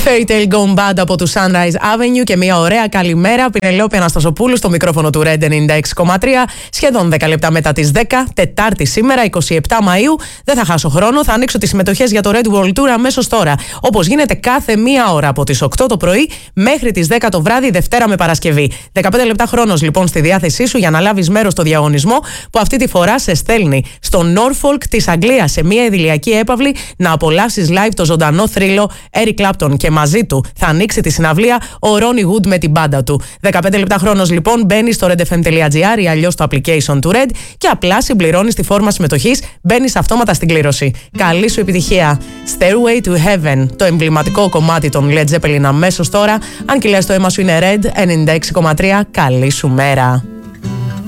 Fairy Tale Gone Bad από του Sunrise Avenue και μια ωραία καλημέρα. Πινελόπη Αναστασοπούλου στο μικρόφωνο του Red 96,3. Σχεδόν 10 λεπτά μετά τις 10, Τετάρτη σήμερα, 27 Μαΐου. Δεν θα χάσω χρόνο, θα ανοίξω τις συμμετοχές για το Red World Tour αμέσως τώρα. Όπως γίνεται κάθε μία ώρα από τις 8 το πρωί μέχρι τις 10 το βράδυ, Δευτέρα με Παρασκευή. 15 λεπτά χρόνος λοιπόν στη διάθεσή σου για να λάβεις μέρος στο διαγωνισμό που αυτή τη φορά σε στέλνει στο Norfolk της Αγγλίας σε μια ιδηλιακή έπαυλη να απολαύσεις live το ζωντανό θρύλο Eric Clapton και μαζί του θα ανοίξει τη συναυλία ο Ronnie Wood με την μπάντα του. 15 λεπτά χρόνος λοιπόν μπαίνεις στο redfm.gr ή αλλιώς στο application του Red και απλά συμπληρώνεις τη φόρμα συμμετοχής, μπαίνεις αυτόματα στην κλήρωση. Καλή σου επιτυχία. Stairway to Heaven, το εμβληματικό κομμάτι των Led Zeppelin αμέσως τώρα. Αν και λες το αίμα σου είναι Red 96,3, καλή σου μέρα.